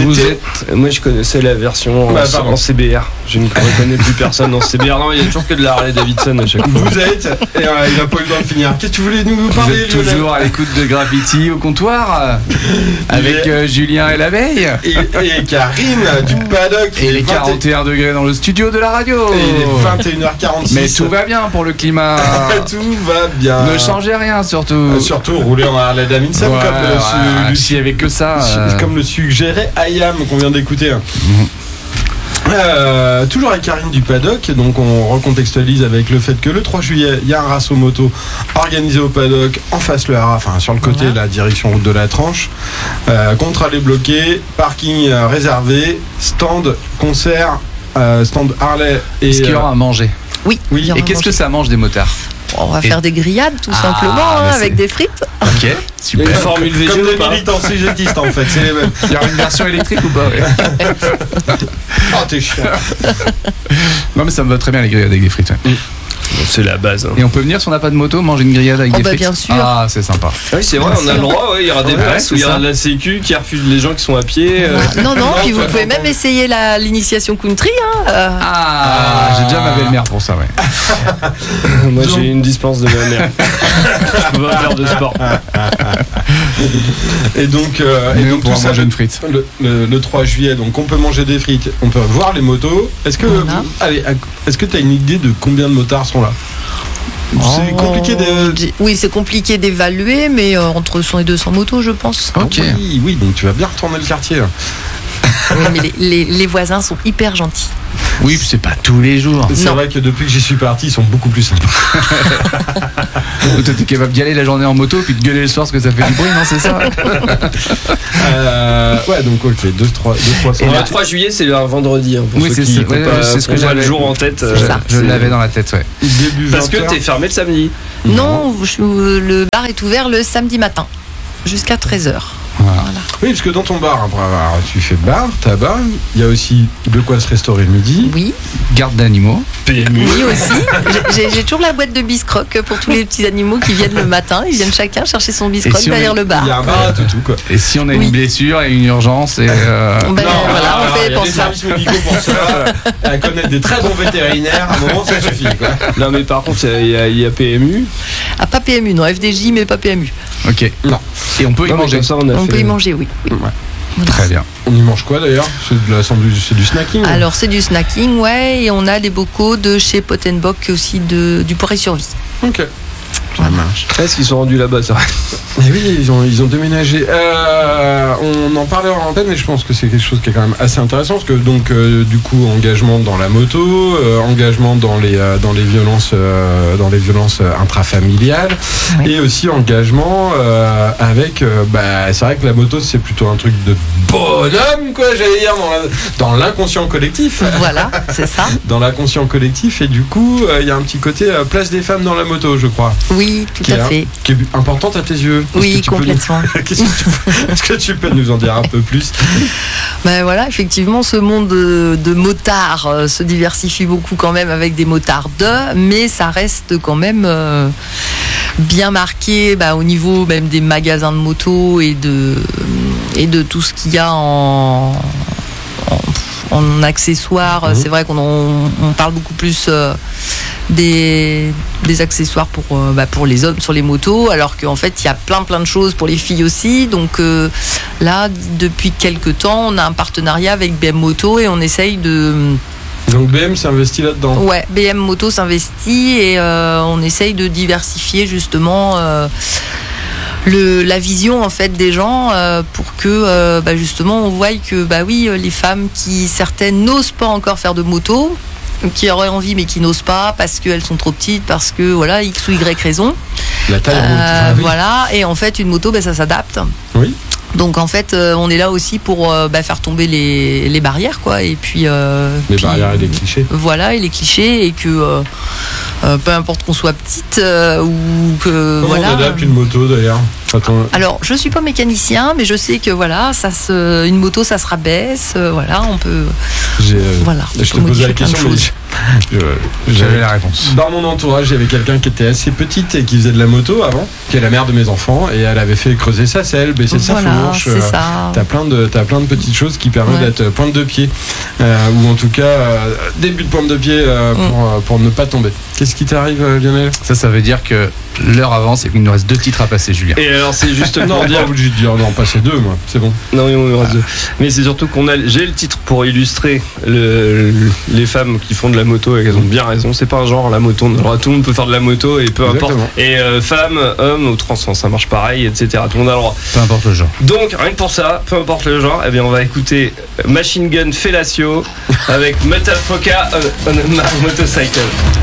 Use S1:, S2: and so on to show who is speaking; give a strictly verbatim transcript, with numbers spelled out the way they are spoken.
S1: Vous
S2: C'était...
S1: êtes... Moi, je connaissais la version
S2: bah,
S1: en, en C B R. Je ne reconnais plus personne en C B R. Non, il y a toujours que de la Harley Davidson à chaque fois.
S2: Vous êtes, et euh, il n'a pas eu le temps de finir. Qu'est-ce que tu voulais nous parler,
S3: Vous êtes
S2: Lionel ?
S3: toujours à l'écoute de Graffiti au comptoir avec euh, Julien et l'abeille
S2: et, et Karine du paddock.
S3: et les quarante et un degrés dans le studio de la radio.
S2: Et il est vingt et une heures quarante-six.
S3: Mais tout va bien pour le climat.
S2: Tout va bien.
S3: Ne changez rien surtout.
S2: Euh, surtout rouler en Harley Davidson
S3: Ouais,
S2: comme, le
S3: ouais,
S2: su-
S3: s'il y avait que ça.
S2: su-
S3: euh,
S2: comme le suggérait Ayam qu'on vient d'écouter.
S3: Mhm.
S2: Euh, toujours avec Karine du paddock, donc on recontextualise avec le fait que le trois juillet il y a un race moto organisé au paddock en face le Hara, enfin sur le côté de la direction route de la Tranche, euh, contre allée bloquée, parking euh, réservé, stand, concert, euh, stand Harley et
S3: Est-ce qu'il y aura à manger?
S4: Oui.
S2: Oui.
S4: il y aura
S3: Et qu'est-ce
S4: manger.
S3: que ça mange des motards?
S4: On va
S3: Et-
S4: faire des grillades tout
S3: Ah,
S4: simplement hein,
S3: bah,
S4: avec
S3: c'est-
S4: des frites.
S3: Ok,
S1: Il y a une
S3: super.
S1: formule
S2: comme
S1: végé
S2: des
S1: ou pas?
S2: militants cégétistes en fait, c'est les mêmes.
S3: Il y aura une version électrique ou pas? Ouais.
S2: Oh t'es chiant.
S3: Non mais ça me va très bien les grillades avec des frites. Ouais.
S1: C'est la base. Hein.
S3: Et on peut venir si on n'a pas de moto manger une grillade avec
S4: Oh
S3: des
S4: bah,
S3: frites?
S4: bien sûr.
S3: Ah c'est sympa.
S1: Oui, c'est vrai, on a le droit. Ouais, il y aura des
S3: Ouais,
S1: places
S3: c'est
S1: où il y aura
S3: ça.
S1: de la sécu qui refuse les gens qui sont à pied. euh.
S4: Non, non,
S2: Non,
S4: puis vous
S2: ça,
S4: pouvez
S2: non,
S4: même
S2: non.
S4: essayer la, l'initiation country. Hein, euh.
S3: Ah, j'ai déjà ma belle-mère pour ça, ouais.
S1: Moi,
S2: Donc-
S1: j'ai une dispense de ma mère. Je peux pas faire de sport.
S2: Et donc, euh, et
S3: Mais on
S2: donc tout
S3: pourra
S2: ça,
S3: manger une frite.
S2: Le, le- le trois juillet, donc on peut manger des frites, on peut voir les motos. Est-ce que,
S4: Voilà.
S2: allez, est-ce que tu as une idée de combien de motards sont là? C'est compliqué de.
S4: J'ai- Oui, c'est compliqué d'évaluer, mais euh, entre cent et deux cents motos, je pense.
S3: Ok.
S2: Oui, oui, donc tu vas bien retourner le quartier. là.
S4: Oui, mais les, les- les voisins sont hyper gentils.
S3: Oui, puis c'est pas tous les jours.
S2: C'est
S4: Non.
S2: vrai que depuis que j'y suis parti, ils sont beaucoup plus sympas.
S3: Donc toi, t'es capable d'y aller la journée en moto puis de gueuler le soir parce que ça fait du bruit, non? C'est ça?
S2: Euh, ouais, donc ok, deux trois cents.
S1: Et le trois juillet, c'est un vendredi. Hein, pour
S3: Oui,
S1: ceux
S3: c'est
S1: qui
S3: ça.
S1: n'ont
S3: Ouais,
S1: pas-
S3: c'est ce que
S1: ont pas le
S3: j'avais.
S1: jour en tête.
S4: C'est
S1: euh,
S4: ça.
S3: Je l'avais dans la tête, ouais.
S2: Début
S1: Parce que
S2: vingt heures.
S1: t'es fermé le samedi.
S4: Non, je- le bar est ouvert le samedi matin jusqu'à treize heures.
S3: Voilà.
S2: Oui, parce que dans ton bar, après avoir, tu fais bar, tabac, il y a aussi de quoi se restaurer le midi.
S4: Oui,
S3: Garde d'animaux.
S1: P M U.
S4: oui aussi. J'ai, j'ai toujours la boîte de biscroc pour tous les petits animaux qui viennent le matin. Ils viennent chacun chercher son biscroc
S3: si on
S4: derrière
S3: est-
S4: le bar.
S2: Il y a un bar à toutou, quoi.
S3: Et si on a
S4: Oui.
S3: une blessure et une urgence et euh,
S4: Ben,
S2: Non,
S4: voilà,
S2: alors,
S4: on fait
S2: il y a des
S4: pansement.
S2: services médicaux pour ça. À connaître des très bons vétérinaires, à un moment ça suffit, quoi.
S1: Non, mais par contre, il y a- il y, a P M U.
S4: Ah, pas P M U, non, F D J, mais pas P M U.
S3: ok.
S2: Non.
S3: Et on peut y
S1: Non, mais
S3: manger.
S1: comme ça, on a
S4: On
S1: fait-
S4: peut y manger, oui. oui.
S3: Très bien.
S2: On y mange quoi d'ailleurs? C'est de la sandwich, c'est du snacking.
S4: Alors, c'est du snacking, ouais, et on a des bocaux de chez Potenbock aussi de, du Porré sur Vie.
S2: Ok. Ça marche.
S1: Est-ce qu'ils sont rendus là-bas, c'est vrai?
S2: Et oui, ils ont, ils ont déménagé. Euh, on en parlait en antenne, mais je pense que c'est quelque chose qui est quand même assez intéressant parce que donc euh, du coup engagement dans la moto, euh, engagement dans les euh, dans les violences euh, dans les violences euh, intrafamiliales
S4: Oui.
S2: et aussi engagement euh, avec euh, bah c'est vrai que la moto c'est plutôt un truc de bonhomme quoi, j'allais dire dans la- dans l'inconscient collectif.
S4: Voilà, c'est ça.
S2: Dans l'inconscient collectif et du coup euh, il y a un petit côté euh, place des femmes dans la moto, je crois.
S4: Oui, tout
S2: Qui est,
S4: à fait.
S2: qui est importante à tes yeux. Est-ce
S4: Oui,
S2: que tu peux nous-
S4: complètement.
S2: Qu'est-ce que tu peux- Est-ce que tu peux nous en dire un peu plus?
S4: Ben voilà, effectivement, ce monde de, de motards euh, se diversifie beaucoup quand même avec des motards de, mais ça reste quand même euh, bien marqué bah, au niveau même des magasins de motos et de, et de tout ce qu'il y a en, en, en accessoires.
S2: Mhm.
S4: C'est vrai qu'on en- on parle beaucoup plus euh, des, des accessoires pour, euh, bah, pour les hommes sur les motos, alors qu'en fait il y a plein plein de choses pour les filles aussi. Donc euh, là, depuis quelques temps, on a un partenariat avec B M Moto et on essaye de...
S2: Donc B M s'est investi là-dedans.
S4: Ouais, B M Moto s'investit et euh, on essaye de diversifier justement euh, le, la vision en fait des gens euh, pour que euh, bah, justement on voie que bah oui, les femmes qui certaines n'osent pas encore faire de moto, qui auraient envie mais qui n'osent pas parce qu'elles sont trop petites, parce que voilà X ou Y raison.
S2: La taille
S4: Euh,
S2: route. Oui.
S4: Voilà, et en fait une moto bah, ça s'adapte.
S2: Oui.
S4: Donc en fait euh, on est là aussi pour euh, bah, faire tomber les, les barrières quoi, et puis euh,
S2: Les
S4: puis,
S2: barrières et les clichés.
S4: voilà, et les clichés, et que euh, euh, peu importe qu'on soit petite euh, ou que
S2: Comment
S4: voilà.
S2: on adapte une moto d'ailleurs? Quand on-
S4: Alors, je suis pas mécanicien, mais je sais que voilà, ça se, une moto, ça se rabaisse, euh, voilà, on peut,
S2: J'ai, euh,
S4: voilà. on
S2: Je te
S4: peut
S2: pose la
S4: modifier plein de
S2: question, mais
S4: choses.
S3: Je- J'avais la réponse.
S2: Dans mon entourage, il y avait quelqu'un qui était assez petite et qui faisait de la moto avant, qui est la mère de mes enfants, et elle avait fait creuser sa selle, baisser
S4: Voilà,
S2: sa fourche.
S4: c'est ça.
S2: T'as plein de t'as plein de petites choses qui permettent
S4: Ouais.
S2: d'être pointe de pied, euh, ou en tout cas euh, début de pointe de pied euh, pour,
S4: Mm.
S2: euh, pour ne pas tomber. Qu'est-ce qui t'arrive, euh, Lionel?
S3: Ça, ça veut dire que l'heure avance et qu'il nous reste deux titres à passer, Julien.
S1: Et alors c'est justement
S2: Non,
S1: dire
S2: pas obligé de dire non, passer deux, moi, c'est bon.
S1: non, mais on aura deux. Mais c'est surtout qu'on a j'ai le titre pour illustrer le, le- les femmes qui font de la moto et elles ont bien raison, c'est pas un genre la moto, on a le droit, tout le monde peut faire de la moto et peu importe.
S2: Exactement.
S1: Et euh, femmes, hommes ou trans, ça marche pareil, et cetera. Tout le monde a le droit.
S3: Peu importe le genre.
S1: Donc, rien que pour ça, peu importe le genre, eh bien, on va écouter Machine Gun Fellatio avec Metafoca on, on a motorcycle.